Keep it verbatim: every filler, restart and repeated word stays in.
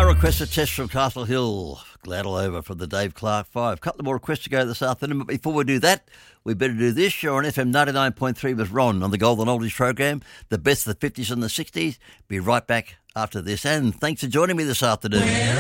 requested test from Castle Hill. Glad all over from the Dave Clark Five. Couple more requests to go this afternoon, but before we do that, we better do this. You're on F M ninety-nine point three with Ron on the Golden Oldies program, the best of the fifties and the sixties. Be right back after this, and thanks for joining me this afternoon.